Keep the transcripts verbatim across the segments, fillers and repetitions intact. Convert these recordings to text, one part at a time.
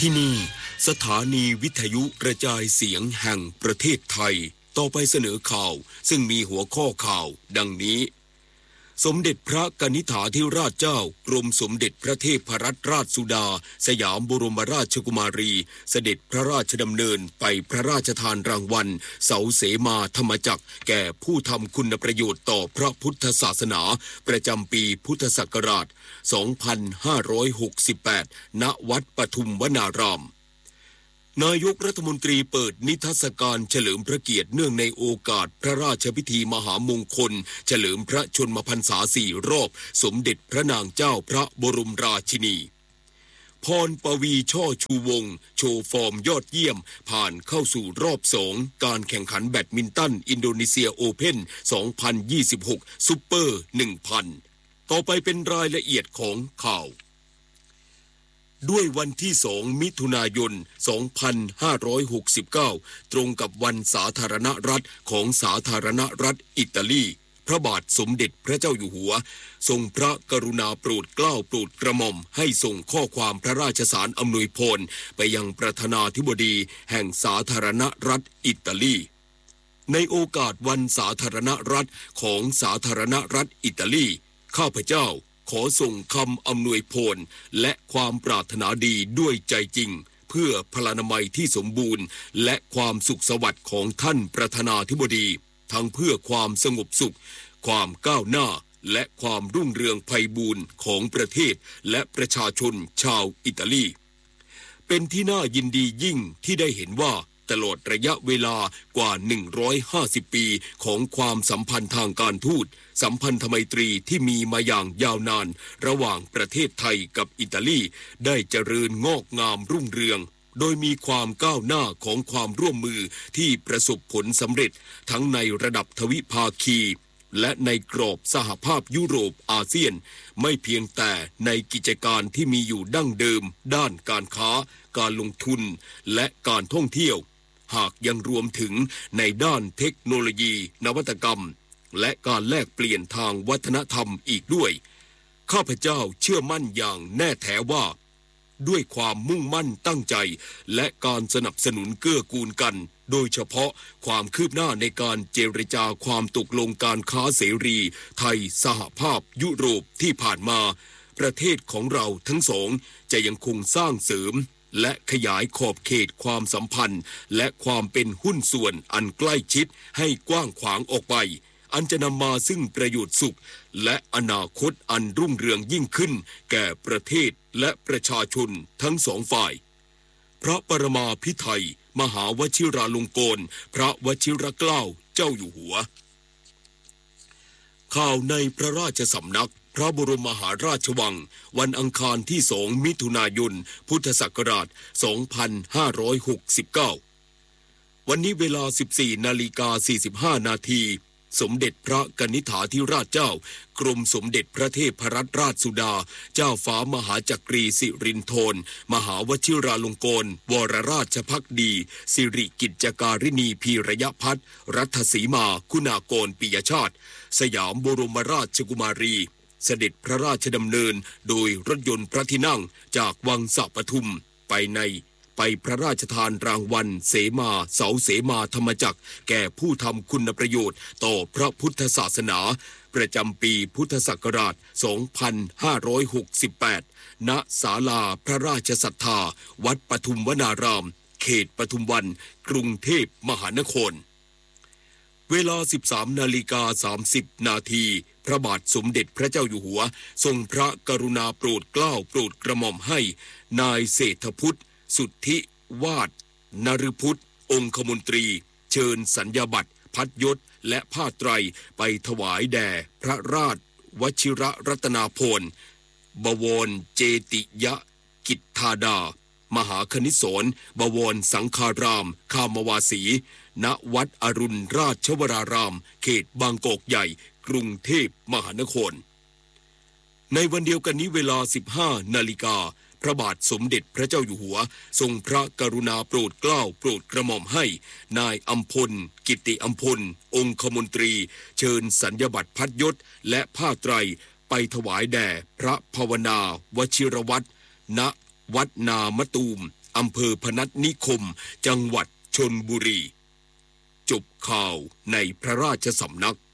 ที่นี่สถานีวิทยุกระจายเสียงแห่งประเทศไทยต่อไปเสนอข่าวซึ่งมีหัวข้อข่าวดังนี้สมเด็จพระกนิษฐาธิราชเจ้ากรมสมเด็จพระเทพรัตนราชสุดาสยามบรมราชกุมารีเสด็จพระราชดำเนินไปพระราชทานรางวัลเสาเสมาธรรมจักรแก่ผู้ทำคุณประโยชน์ต่อพระพุทธศาสนาประจำปีพุทธศักราช สองพันห้าร้อยหกสิบแปด ณ วัดปทุมวนารามนายกรัฐมนตรีเปิดนิทรรศการเฉลิมพระเกียรติเนื่องในโอกาสพระราชพิธีมหามงคลเฉลิมพระชนมพรรษาสี่รอบสมเด็จพระนางเจ้าพระบรมราชินีพรปวีช่อชูวงศ์โชว์ฟอร์มยอดเยี่ยมผ่านเข้าสู่รอบสองการแข่งขันแบดมินตันอินโดนีเซียโอเพ่น สองพันยี่สิบหก ซุปเปอร์ หนึ่งพัน ต่อไปเป็นรายละเอียดของข่าวด้วยวันที่สองมิถุนายน สองพันห้าร้อยหกสิบเก้า ตรงกับวันสาธารณรัฐของสาธารณรัฐอิตาลีพระบาทสมเด็จพระเจ้าอยู่หัวทรงพระกรุณาโปรดเกล้าโปรดกระหม่อมให้ส่งข้อความพระราชสารอำนวยพรไปยังประธานาธิบดีแห่งสาธารณรัฐอิตาลีในโอกาสวันสาธารณรัฐของสาธารณรัฐอิตาลีข้าพเจ้าขอส่งคำอำนวยพรและความปรารถนาดีด้วยใจจริงเพื่อพลานามัยที่สมบูรณ์และความสุขสวัสดิ์ของท่านประธานาธิบดีทั้งเพื่อความสงบสุขความก้าวหน้าและความรุ่งเรืองไพบูรย์ของประเทศและประชาชนชาวอิตาลีเป็นที่น่ายินดียิ่งที่ได้เห็นว่าตลอดระยะเวลากว่าหนึ่งร้อยห้าสิบปีของความสัมพันธ์ทางการทูตสัมพันธไมตรีที่มีมาอย่างยาวนานระหว่างประเทศไทยกับอิตาลีได้เจริญงอกงามรุ่งเรืองโดยมีความก้าวหน้าของความร่วมมือที่ประสบผลสำเร็จทั้งในระดับทวิภาคีและในกรอบสหภาพยุโรปอาเซียนไม่เพียงแต่ในกิจการที่มีอยู่ดั้งเดิมด้านการค้าการลงทุนและการท่องเที่ยวหากยังรวมถึงในด้านเทคโนโลยีนวัตกรรมและการแลกเปลี่ยนทางวัฒนธรรมอีกด้วยข้าพเจ้าเชื่อมั่นอย่างแน่แท้ว่าด้วยความมุ่งมั่นตั้งใจและการสนับสนุนเกื้อกูลกันโดยเฉพาะความคืบหน้าในการเจรจาความตกลงการค้าเสรีไทยสหภาพยุโรปที่ผ่านมาประเทศของเราทั้งสองจะยังคงสร้างเสริมและขยายขอบเขตความสัมพันธ์และความเป็นหุ้นส่วนอันใกล้ชิดให้กว้างขวางออกไปอันจะนำมาซึ่งประโยชน์สุขและอนาคตอันรุ่งเรืองยิ่งขึ้นแก่ประเทศและประชาชนทั้งสองฝ่ายพระปรมาภิไธยมหาวชิราลงกรณ์พระวชิรเกล้าเจ้าอยู่หัวข่าวในพระราชสำนักพระบรมมหาราชวังวันอังคารที่สองมิถุนายนพุทธศักราช สองพันห้าร้อยหกสิบเก้า วันนี้เวลา สิบสี่นาฬิกาสี่สิบห้านาทีสมเด็จพระกนิษฐาธิราชเจ้ากรมสมเด็จพระเทพรัตนราชสุดาเจ้าฟ้ามหาจักรีสิรินธรมหาวชิราลงกรณ์วรราชภักดีสิริกิจจการิณีพีระยะพัฒน์รัฐสีมาคุณากรปิยชาติสยามบรมราชกุมารีเสด็จพระราชดำเนินโดยรถยนต์พระที่นั่งจากวังสะปทุมไปในไปพระราชทานรางวัลเสมาเสาเสมาธรรมจักรแก่ผู้ทำคุณประโยชน์ต่อพระพุทธศาสนาประจำปีพุทธศักราช สองพันห้าร้อยหกสิบแปด ณ ศาลาพระราชศรัทธาวัดปทุมวนารามเขตปทุมวันกรุงเทพมหานครเวลา สิบสามนาฬิกาสามสิบนาทีพระบาทสมเด็จพระเจ้าอยู่หัวทรงพระกรุณาโปรดเกล้าโปรดกระหม่อมให้นายเศรษฐพุทธสุทธิวาดนฤพุทธองคมนตรีเชิญสัญญาบัตรพัดยศและผ้าไตรไปถวายแด่พระราชวชิรรัตนาภรณ์บวรเจติยกิจธาดามหาคณิศรบวรสังฆารามคามวาสีณวัดอรุณราชวรารามเขตบางกอกใหญ่กรุงเทพมหานครในวันเดียวกันนี้เวลา สิบห้านาฬิกาพระบาทสมเด็จพระเจ้าอยู่หัวทรงพระกรุณาโปรดเกล้าโปรดกระหม่อมให้นายอัมพลกิติอัมพลองคมนตรีเชิญสัญญาบัตรพัดยศและผ้าไตรไปถวายแด่พระภาวนาวชิรวัตรณวัดนามตูมอำเภอพนัสนิคมจังหวัดชลบุรีจบข่าวในพระราชสำนัก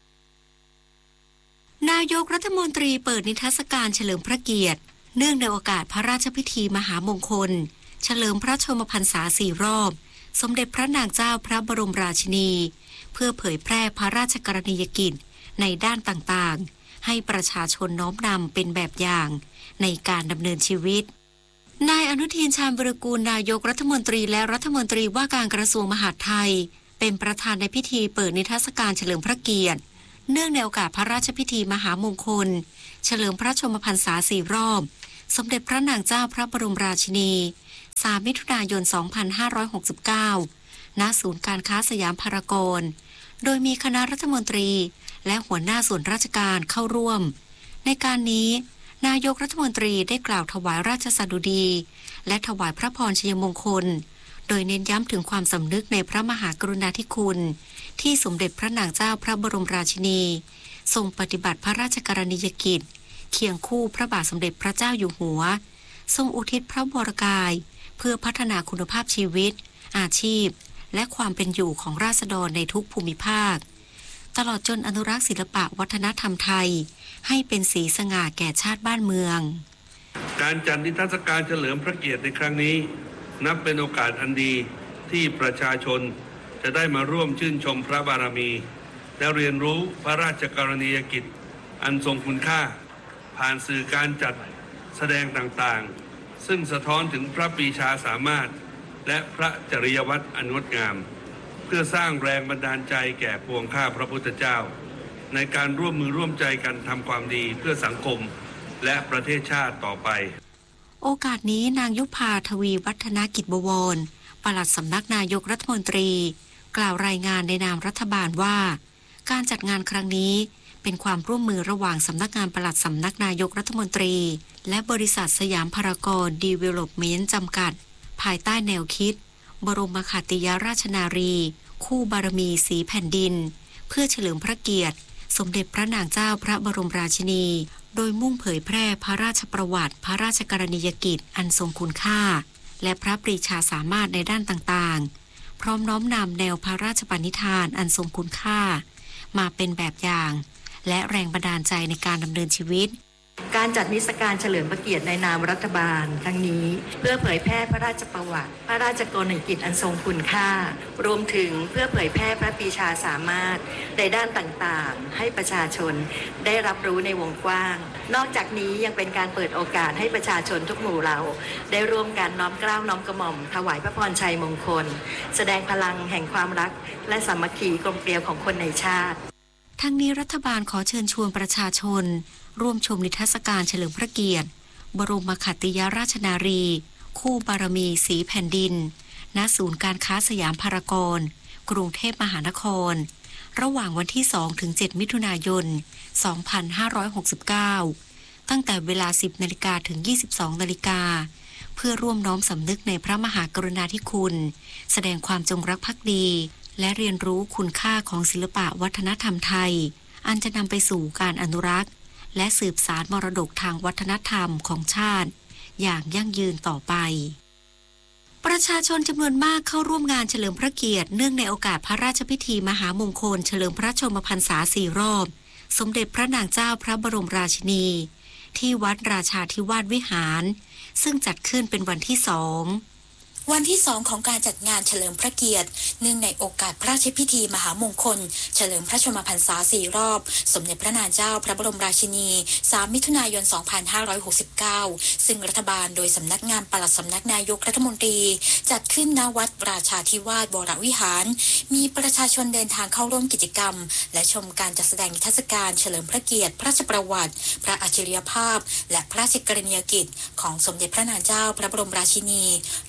นายกรัฐมนตรีเปิดนิทรรศการเฉลิมพระเกียรติเนื่องในโอกาสพระราชพิธีมหามงคลเฉลิมพระชนมพรรษาสี่รอบสมเด็จพระนางเจ้าพระบรมราชินีเพื่อเผยแพร่พระราชกรณียกิจในด้านต่างๆให้ประชาชนน้อมนำเป็นแบบอย่างในการดำเนินชีวิตนายอนุทินชาญวิรากูลนายกรัฐมนตรีและรัฐมนตรีว่าการกระทรวงมหาดไทยเป็นประธานในพิธีเปิดนิทรรศการเฉลิมพระเกียรติเนื่องในโอกาสพระราชพิธีมหามงคลเฉลิมพระชนมพรรษาสี่รอบสมเด็จพระนางเจ้าพระบรมราชินีสามมิถุนายนสองพันห้าร้อยหกสิบเก้าณศูนย์การค้าสยามพารากอนโดยมีคณะรัฐมนตรีและหัวหน้าส่วนราชการเข้าร่วมในการนี้นายกรัฐมนตรีได้กล่าวถวายราชสดุดีและถวายพระพรชัยมงคลโดยเน้นย้ำถึงความสำนึกในพระมหากรุณาธิคุณที่สมเด็จพระนางเจ้าพระบรมราชินีทรงปฏิบัติพระราชกรณียกิจเคียงคู่พระบาทสมเด็จพระเจ้าอยู่หัวทรงอุทิศพระวรกายเพื่อพัฒนาคุณภาพชีวิตอาชีพและความเป็นอยู่ของราษฎรในทุกภูมิภาคตลอดจนอนุรักษ์ศิลปะวัฒนธรรมไทยให้เป็นสีสง่าแก่ชาติบ้านเมืองการจัดนิทรรศการเฉลิมพระเกียรติในครั้งนี้นับเป็นโอกาสอันดีที่ประชาชนจะได้มาร่วมชื่นชมพระบารมีและเรียนรู้พระราชกรณียกิจอันทรงคุณค่าผ่านสื่อการจัดแสดงต่างๆซึ่งสะท้อนถึงพระปรีชาสามารถและพระจริยวัตรอันงดงามเพื่อสร้างแรงบันดาลใจแก่ปวงข้าพระพุทธเจ้าในการร่วมมือร่วมใจกันทำความดีเพื่อสังคมและประเทศชาติต่อไปโอกาสนี้นางยุพาทวีวัฒนกิจบวรปลัดสำนักนายกรัฐมนตรีกล่าวรายงานในนามรัฐบาลว่าการจัดงานครั้งนี้เป็นความร่วมมือระหว่างสำนักงานปลัดสำนักนายกรัฐมนตรีและบริษัทสยามพารากอนดีเวล็อปเมนต์จำกัดภายใต้แนวคิดบรมขัตติยราชนารีคู่บารมีสีแผ่นดินเพื่อเฉลิมพระเกียรติสมเด็จพระนางเจ้าพระบรมราชินีโดยมุ่งเผยแพร่พระราชประวัติพระราชกรณียกิจอันทรงคุณค่าและพระปรีชาสามารถในด้านต่างๆพร้อมน้อมนำแนวพระราชปณิธานอันทรงคุณค่ามาเป็นแบบอย่างและแรงบันดาลใจในการดำเนินชีวิตการจัดนิทรรศการเฉลิมพระเกียรติในนามรัฐบาลครั้งนี้เพื่อเผยแพร่พระราชประวัติพระราชกรณียกิจอันทรงคุณค่ารวมถึงเพื่อเผยแพร่พระปรีชาสามารถในด้านต่างๆให้ประชาชนได้รับรู้ในวงกว้างนอกจากนี้ยังเป็นการเปิดโอกาสให้ประชาชนทุกหมู่เหล่าได้ร่วมกันน้อมเกล้าน้อมกระหม่อมถวายพระพรชัยมงคลแสดงพลังแห่งความรักและสามัคคีกลมเกลียวของคนในชาติทั้งนี้รัฐบาลขอเชิญชวนประชาชนร่วมชมนิทรรศการเฉลิมพระเกียรติบรมขัตติยราชนารีคู่บารมีสีแผ่นดินณศูนย์การค้าสยามพารากอนกรุงเทพมหานครระหว่างวันที่สองถึงเจ็ดมิถุนายนสองพันห้าร้อยหกสิบเก้าตั้งแต่เวลา สิบนาฬิกา ถึง ยี่สิบสองนาฬิกาเพื่อร่วมน้อมสำนึกในพระมหากรุณาธิคุณแสดงความจงรักภักดีและเรียนรู้คุณค่าของศิลปะวัฒนธรรมไทยอันจะนำไปสู่การอนุรักษ์และสืบสานมรดกทางวัฒนธรรมของชาติอย่างยั่งยืนต่อไปประชาชนจำนวนมากเข้าร่วมงานเฉลิมพระเกียรติเนื่องในโอกาสพระราชพิธีมหามงคลเฉลิมพระชนมพรรษาสี่รอบสมเด็จพระนางเจ้าพระบรมราชินีที่วัดราชาธิวาสวิหารซึ่งจัดขึ้นเป็นวันที่สองวันที่สองของการจัดงานเฉลิมพระเกียรติเนื่องในโอกาสพระราชพิธีมหามงคลเฉลิมพระชนมพรรษาสี่รอบสมเด็จพระนางเจ้าพระบรมราชินีสามมิถุนายนสองพันห้าร้อยหกสิบเก้าซึ่งรัฐบาลโดยสำนักงานปลัดสำนักนายกรัฐมนตรีจัดขึ้นณวัดราชาธิวาสวรวิหารมีประชาชนเดินทางเข้าร่วมกิจกรรมและชมการจัดแสดงนิทรรศการเฉลิมพระเกียรติพระราชประวัติพระอัจฉริยภาพและพระราชกรณียกิจของสมเด็จพระนางเจ้าพระบรมราชินีโดยเสด็จ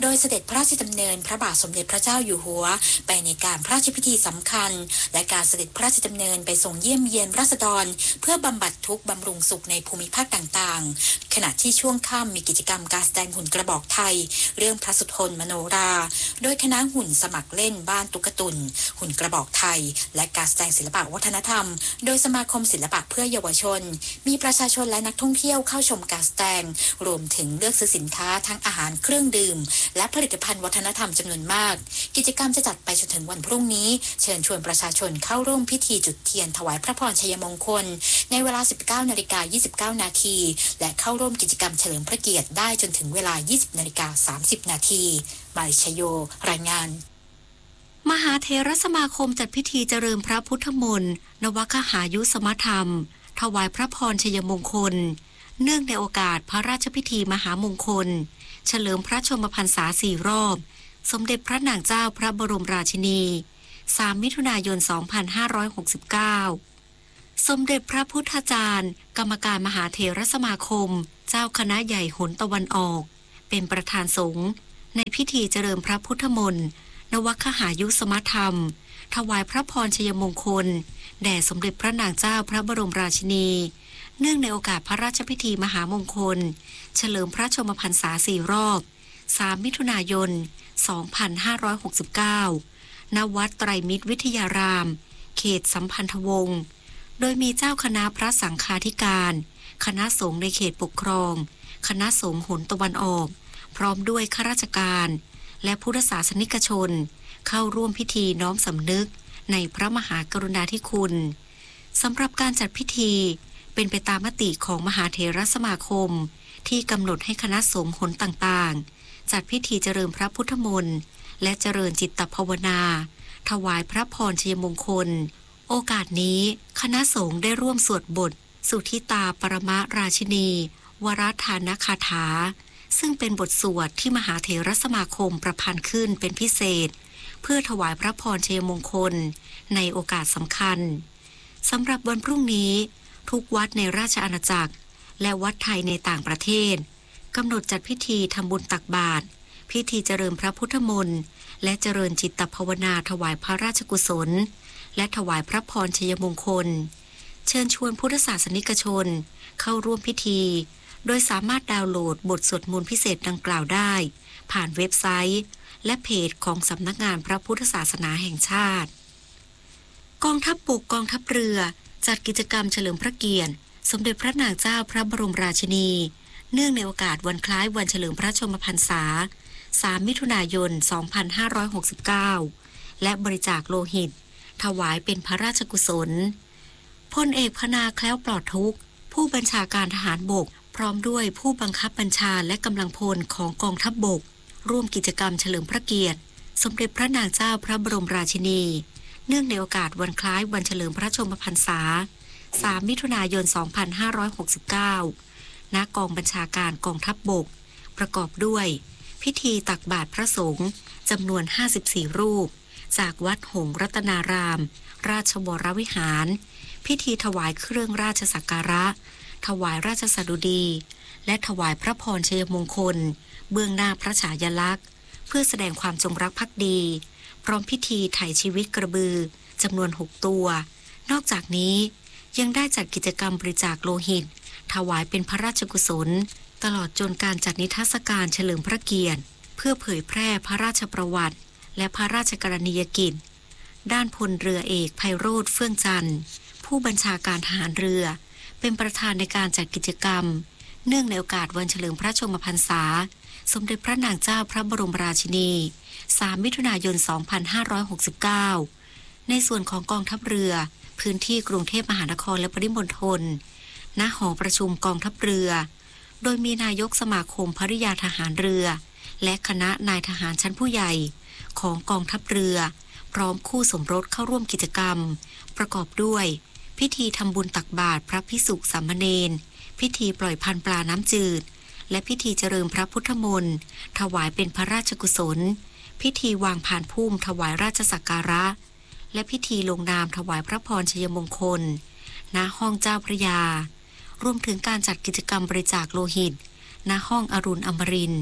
พระราชดำเนินพระบาทสมเด็จพระเจ้าอยู่หัวไปในการพระราชพิธีสำคัญและการเสด็จพระราชดำเนินไปส่งเยี่ยมเยียนราษฎรเพื่อบำบัดทุกข์บำรุงสุขในภูมิภาคต่างๆขณะที่ช่วงค่ำมีกิจกรรมการแสดงหุ่นกระบอกไทยเรื่องพระสุทนมโนราโดยคณะหุ่นสมัครเล่นบ้านตุ๊กตุนหุ่นกระบอกไทยและการแสดงศิลปะวัฒนธรรมโดยสมาคมศิลปะเพื่อเยาวชนมีประชาชนและนักท่องเที่ยวเข้าชมการแสดงรวมถึงเลือกซื้อสินค้าทั้งอาหารเครื่องดื่มและผลิตภัณฑ์วัฒนธรรมจำนวนมากกิจกรรมจะจัดไปจนถึงวันพรุ่งนี้เชิญชวนประชาชนเข้าร่วมพิธีจุดเทียนถวายพระพรชัยมงคลในเวลา สิบเก้านาฬิกายี่สิบเก้านาทีและเข้าร่วมกิจกรรมเฉลิมพระเกียรติได้จนถึงเวลา ยี่สิบนาฬิกาสามสิบนาทีมาริชโยรายงานมหาเถรสมาคมจัดพิธีเจริญพระพุทธมนต์นวคหายุสมธรรมถวายพระพรชัยมงคลเนื่องในโอกาสพระราชพิธีมหามงคลเฉลิมพระชนมพรรษาสี่รอบสมเด็จพระนางเจ้าพระบรมราชินีสามมิถุนายนสองพันห้าร้อยหกสิบเก้าสมเด็จพระพุทธาจารย์กรรมการมหาเถรสมาคมเจ้าคณะใหญ่หนตะวันออกเป็นประธานสงฆ์ในพิธีเจริญพระพุทธมนต์นวคหายุสมธรรมถวายพระพรชัยมงคลแด่สมเด็จพระนางเจ้าพระบรมราชินีเนื่องในโอกาสพระราชพิธีมหามงคลเฉลิมพระชนมพรรษาสี่รอบสามมิถุนายนสองพันห้าร้อยหกสิบเก้าณวัดไตรมิตรวิทยารามเขตสัมพันธวงศ์โดยมีเจ้าคณะพระสังฆาธิการคณะสงฆ์ในเขตปกครองคณะสงฆ์หนตะวันออกพร้อมด้วยข้าราชการและพุทธศาสนิกชนเข้าร่วมพิธีน้อมสำนึกในพระมหากรุณาธิคุณสำหรับการจัดพิธีเป็นไปตามมติของมหาเถรสมาคมที่กำหนดให้คณะสงฆ์หนต่างๆจัดพิธีเจริญพระพุทธมนต์และเจริญจิตภาวนาถวายพระพรชัยมงคลโอกาสนี้คณะสงฆ์ได้ร่วมสวดบทสุทธิตาปรมราชินีวรทานคาถาซึ่งเป็นบทสวดที่มหาเถรสมาคมประพันธ์ขึ้นเป็นพิเศษเพื่อถวายพระพรชัยมงคลในโอกาสสำคัญสำหรับวันพรุ่งนี้ทุกวัดในราชอาณาจักรและวัดไทยในต่างประเทศกำหนดจัดพิธีทำบุญตักบาตรพิธีเจริญพระพุทธมนต์และเจริญจิตภาวนาถวายพระราชกุศลและถวายพระพรชัยมงคลเชิญชวนพุทธศาสนิกชนเข้าร่วมพิธีโดยสามารถดาวน์โหลดบทสวดมนต์พิเศษดังกล่าวได้ผ่านเว็บไซต์และเพจของสำนักงานพระพุทธศาสนาแห่งชาติกองทัพบกกองทัพเรือจัดกิจกรรมเฉลิมพระเกียรติสมเด็จพระนางเจ้าพระบรมราชินีเนื่องในโอกาสวันคล้ายวันเฉลิมพระชนมพรรษาสามมิถุนายนสองพันห้าร้อยหกสิบเก้าและบริจาคโลหิตถวายเป็นพระราชกุศลพลเอกพนาแคล้วปลอดทุกข์ผู้บัญชาการทหารบกพร้อมด้วยผู้บังคับบัญชาและกำลังพลของกองทัพบกร่วมกิจกรรมเฉลิมพระเกียรติสมเด็จพระนางเจ้าพระบรมราชินีเนื่องในโอกาสวันคล้ายวันเฉลิมพระชนมพรรษาสามมิถุนายนสองพันห้าร้อยหกสิบเก้าณกองบัญชาการกองทัพบกประกอบด้วยพิธีตักบาตรพระสงฆ์จำนวนห้าสิบสี่รูปจากวัดหงส์รัตนาราม ราชวรวิหารพิธีถวายเครื่องราชสักการะถวายราชสดุดีและถวายพระพรชัยมงคลเบื้องหน้าพระฉายาลักษณ์เพื่อแสดงความจงรักภักดีพร้อมพิธีไถ่ชีวิตกระบือจำนวนหกตัวนอกจากนี้ยังได้จัดกิจกรรมบริจาคโลหิตถวายเป็นพระราชกุศลตลอดจนการจัดนิทรรศการเฉลิมพระเกียรติเพื่อเผยแพร่พระราชประวัติและพระราชกรณียกิจด้านพลเรือเอกไพโรจน์เฟื่องจันทร์ผู้บัญชาการทหารเรือเป็นประธานในการจัดกิจกรรมเนื่องในโอกาสวันเฉลิมพระชนมพรรษาสมเด็จพระนางเจ้าพระบรมราชินีสามมิถุนายนสองพันห้าร้อยหกสิบเก้าในส่วนของกองทัพเรือพื้นที่กรุงเทพมหานครและปริมณฑลณหอประชุมกองทัพเรือโดยมีนายกสมาคมภริยาทหารเรือและคณะนายทหารชั้นผู้ใหญ่ของกองทัพเรือพร้อมคู่สมรสเข้าร่วมกิจกรรมประกอบด้วยพิธีทำบุญตักบาตรพระภิกษุสามเณรพิธีปล่อยพันปลาน้ำจืดและพิธีเจริญพระพุทธมนต์ถวายเป็นพระราชกุศลพิธีวางผ่านพุ่มถวายราชสักการะและพิธีลงนามถวายพระพรชัยมงคลณห้องเจ้าพระยารวมถึงการจัดกิจกรรมบริจาคโลหิตณห้องอรุณอมรินทร์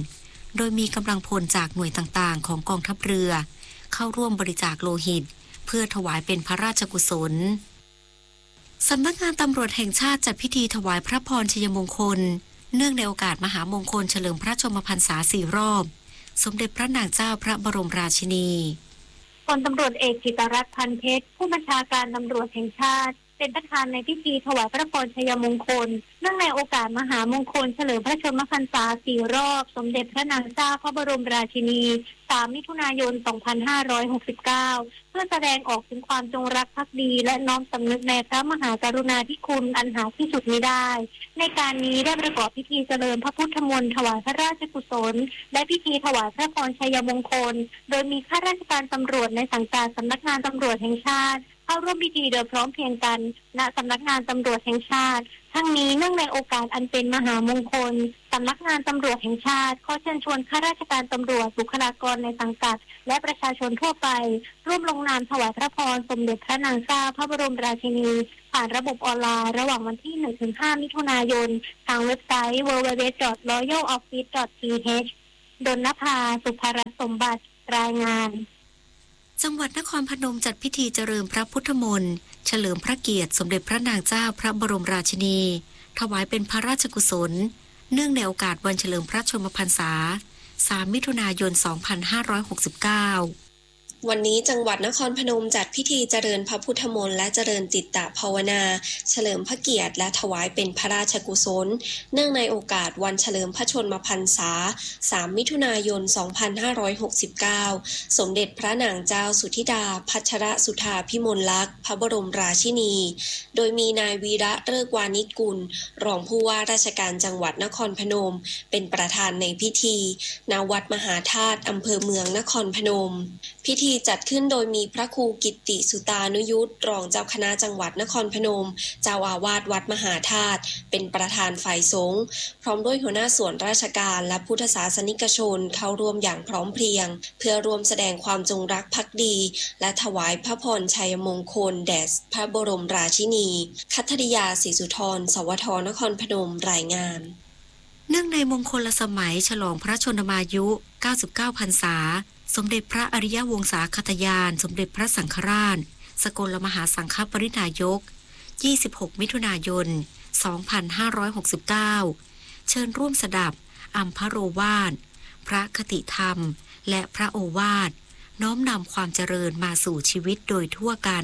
โดยมีกำลังพลจากหน่วยต่างๆของกองทัพเรือเข้าร่วมบริจาคโลหิตเพื่อถวายเป็นพระราชกุศลสำนักงานตำรวจแห่งชาติจัดพิธีถวายพระพรชัยมงคลเนื่องในโอกาสมหามงคลเฉลิมพระชนมพรรษาสี่รอบสมเด็จพระนางเจ้าพระบรมราชินีพลตำรวจเอกจิตรรัตน์ พันเพชรผู้บัญชาการตำรวจแห่งชาติเป็นประธานในพิธีถวายพระพรชัยมงคลเนื่องในโอกาสมหามงคลเฉลิมพระชนมพรรษาสี่รอบสมเด็จพระนางเจ้าพระบรมราชินีสามมิถุนายนสองพันห้าร้อยหกสิบเก้าเพื่อแสดงออกถึงความจงรักภักดีและน้อมสำนึกในพระมหากรุณาธิคุณอันหาที่สุดมิได้ในการนี้ได้ประกอบพิธีเจริญพระพุทธมนต์ถวายพระราชกุศลและพิธีถวายพระพรชัยมงคลโดยมีข้าราชการตำรวจในสังกัดสำนักงานตำรวจแห่งชาติเข้าร่วมพิธีโดยพร้อมเพรียงกันณสำนักงานตำรวจแห่งชาติทั้งนี้เนื่องในโอกาสอันเป็นมหามงคลสำนักงานตำรวจแห่งชาติขอเชิญชวนข้าราชการตำรวจบุคลากรในสังกัดและประชาชนทั่วไปร่วมลงนามถวายพระพรสมเด็จพระนางเจ้าพระบรมราชินีผ่านระบบออนไลน์ระหว่างวันที่ หนึ่งถึงห้า มิถุนายนทางเว็บไซต์ ดับเบิลยู ดับเบิลยู ดับเบิลยู ดอท รอยัลออฟฟิศ ดอท ที เอช ดลนภา สุภรัตน์สมบัติรายงานจังหวัดนครพนมจัดพิธีเจริญพระพุทธมนต์เฉลิมพระเกียรติสมเด็จพระนางเจ้าพระบรมราชินีถวายเป็นพระราชกุศลเนื่องในโอกาสวันเฉลิมพระชนมพรรษาสามมิถุนายนสองพันห้าร้อยหกสิบเก้าวันนี้จังหวัดนครพนมจัดพิธีเจริญพระพุทธมนต์และเจริญจิตตภาวนาเฉลิมพระเกียรติและถวายเป็นพระราชกุศลเนื่องในโอกาสวันเฉลิมพระชนมพรรษาสามมิถุนายนสองพันห้าร้อยหกสิบเก้าสมเด็จพระนางเจ้าสุธิดาพัชรสุธาภิมลลักษณ์พระบรมราชินีโดยมีนายวีระฤกษ์วานิชกุลรองผู้ว่าราชการจังหวัดนครพนมเป็นประธานในพิธีณวัดมหาธาตุอำเภอเมืองนครพนมพิธีจัดขึ้นโดยมีพระครูกิตติสุตานุยุตรองเจ้าคณะจังหวัดนครพนมเจ้าอาวาสวัดมหาธาตุเป็นประธานฝ่ายสงฆ์พร้อมด้วยหัวหน้าส่วนราชการและพุทธศาสนิกชนเข้าร่วมอย่างพร้อมเพรียงเพื่อร่วมแสดงความจงรักภักดีและถวายพระพรชัยมงคลแด่พระบรมราชินีคัทริยาศรีสุธรสวทนครพนมรายงานเนื่องในมงคลสมัยฉลองพระชนมายุเก้าสิบเก้าพรรษาสมเด็จพระอริยวงศาคตยานสมเด็จพระสังฆราชสกลมหาสังฆปรินายกยี่สิบหกมิถุนายนสองพันห้าร้อยหกสิบเก้าเชิญร่วมสดับอัมพโรวาทพระคติธรรมและพระโอวาทน้อมนำความเจริญมาสู่ชีวิตโดยทั่วกัน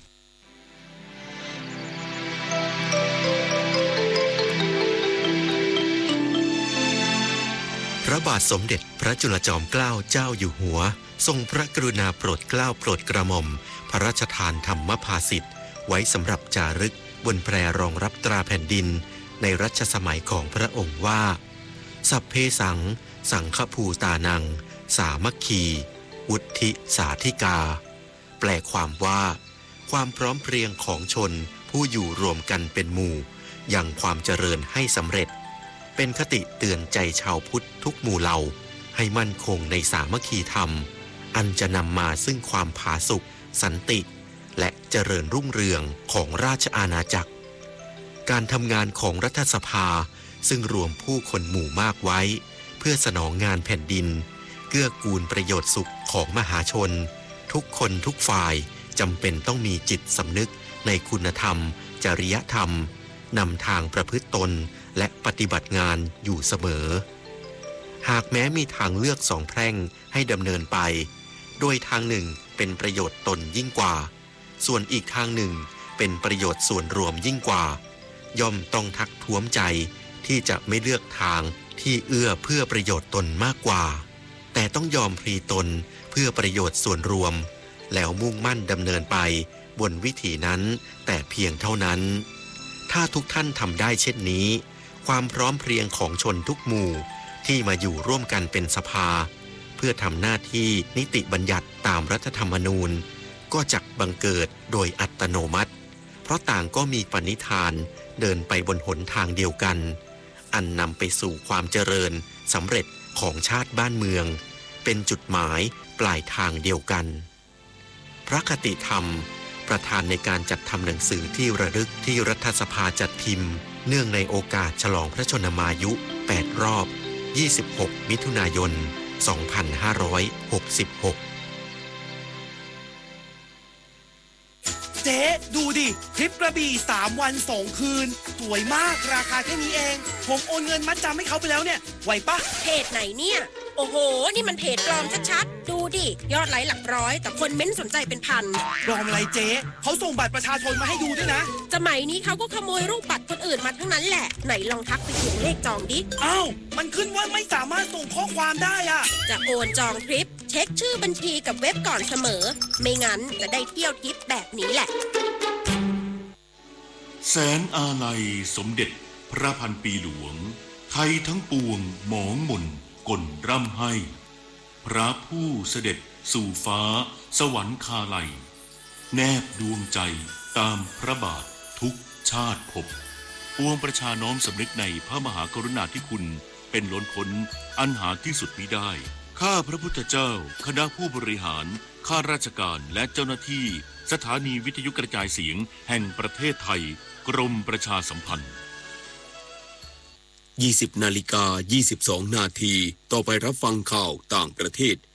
พระบาทสมเด็จพระจุลจอมเกล้าเจ้าอยู่หัวทรงพระกรุณาโปรดเกล้าโปรดกระหม่อมพระราชทานธรรมภาสิทธิ์ไว้สำหรับจารึกบนแพรรองรับตราแผ่นดินในรัชสมัยของพระองค์ว่าสัพเพสังสังฆภูตานังสามัคคีวุฒิสาธิกาแปลความว่าความพร้อมเพรียงของชนผู้อยู่รวมกันเป็นหมู่ยังความเจริญให้สำเร็จเป็นคติเตือนใจชาวพุทธทุกหมู่เหล่าให้มั่นคงในสามัคคีธรรมอันจะนำมาซึ่งความผาสุกสันติและเจริญรุ่งเรืองของราชอาณาจักรการทำงานของรัฐสภาซึ่งรวมผู้คนหมู่มากไว้เพื่อสนองงานแผ่นดินเกื้อกูลประโยชน์สุขของมหาชนทุกคนทุกฝ่ายจำเป็นต้องมีจิตสำนึกในคุณธรรมจริยธรรมนำทางประพฤติตนและปฏิบัติงานอยู่เสมอหากแม้มีทางเลือกสองแพร่งให้ดำเนินไปโดยทางหนึ่งเป็นประโยชน์ตนยิ่งกว่าส่วนอีกทางหนึ่งเป็นประโยชน์ส่วนรวมยิ่งกว่าย่อมต้องทักท้วมใจที่จะไม่เลือกทางที่เอื้อเพื่อประโยชน์ตนมากกว่าแต่ต้องยอมพลีตนเพื่อประโยชน์ส่วนรวมแล้วมุ่งมั่นดำเนินไปบนวิถีนั้นแต่เพียงเท่านั้นถ้าทุกท่านทำได้เช่นนี้ความพร้อมเพรียงของชนทุกหมู่ที่มาอยู่ร่วมกันเป็นสภาเพื่อทำหน้าที่นิติบัญญัติตามรัฐธรรมนูญก็จักบังเกิดโดยอัตโนมัติเพราะต่างก็มีปณิธานเดินไปบนหนทางเดียวกันอันนำไปสู่ความเจริญสำเร็จของชาติบ้านเมืองเป็นจุดหมายปลายทางเดียวกันพระคติธรรมประธานในการจัดทำหนังสือที่ระลึกที่รัฐสภาจัดพิมพ์เนื่องในโอกาสฉลองพระชนมายุแปดรอบยี่สิบหก มิถุนายน สองพันห้าร้อยหกสิบหกเจ๊ดูดิทริปกระบี่สามวันสองคืนสวยมากราคาแค่นี้เองผมโอนเงินมัดจำให้เขาไปแล้วเนี่ยไหวปะเพจไหนเนี่ยโอ้โหนี่มันเพจปลอมชัดๆดูดิยอดไลค์หลักร้อยแต่คนเม้นสนใจเป็นพันปลอมอะไรเจ๊เขาส่งบัตรประชาชนมาให้ดูด้วยนะสมัยนี้เขาก็ขโมยรูปบัตรคนอื่นมาทั้งนั้นแหละไหนลองทักไปเขียนเลขจองดิอ้าวมันขึ้นว่าไม่สามารถส่งข้อความได้อะจะโอนจองทริปเช็คชื่อบัญชีกับเว็บก่อนเสมอไม่งั้นจะได้เที่ยวทริปแบบนี้แหละแสนอาลัยสมเด็จพระพันปีหลวงไทยทั้งปวงหมองหม่นก่นร่ำให้พระผู้เสด็จสู่ฟ้าสวรรคาลัยแนบดวงใจตามพระบาททุกชาติภพปวงประชาน้อมสำนึกในพระมหากรุณาธิคุณเป็นล้นพ้นอันหาที่สุดมิได้ข้าพระพุทธเจ้าคณะผู้บริหารข้าราชการและเจ้าหน้าที่สถานีวิทยุกระจายเสียงแห่งประเทศไทยกรมประชาสัมพันธ์ยี่สิบนาฬิกายี่สิบสองนาทีต่อไปรับฟังข่าวต่างประเทศ